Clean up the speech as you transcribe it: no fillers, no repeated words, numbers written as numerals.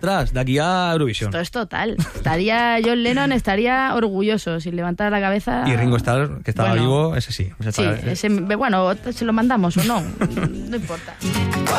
atrás, de aquí a Eurovisión. Esto es total. John Lennon estaría orgulloso si levantara la cabeza. Y Ringo Starr, que estaba vivo, ese sí. Sí, bueno, se lo mandamos o no, no importa.